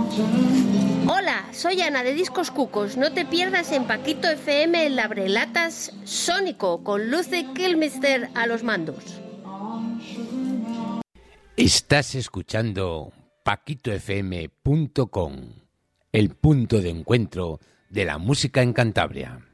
Hola, soy Ana de Discos Cucos. No te pierdas en Paquito FM el Abrelatas Sónico con Luce Kilmister a los mandos. Estás escuchando paquitofm.com, el punto de encuentro de la música en Cantabria.